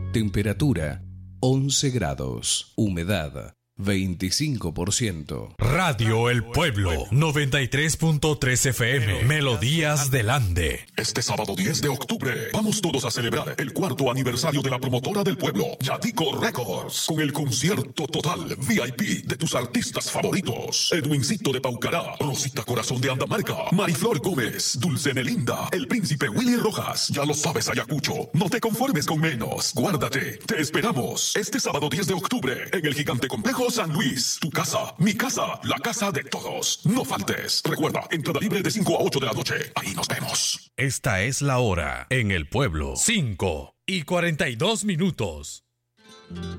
Temperatura 11 grados. Humedad 25%. Radio El Pueblo 93.3 FM. Melodías del Ande. Este sábado 10 de octubre vamos todos a celebrar el 4º aniversario de la promotora del pueblo, Yatico Records, con el concierto total VIP de tus artistas favoritos: Edwincito de Paucará, Rosita Corazón de Andamarca, Mariflor Gómez, Dulce Nelinda, el Príncipe Willy Rojas. Ya lo sabes, Ayacucho, no te conformes con menos. Guárdate, te esperamos este sábado 10 de octubre en el gigante complejo San Luis. Tu casa, mi casa, la casa de todos. No faltes. Recuerda, entrada libre de 5 a 8 de la noche. Ahí nos vemos. Esta es la hora en El Pueblo. 5:42.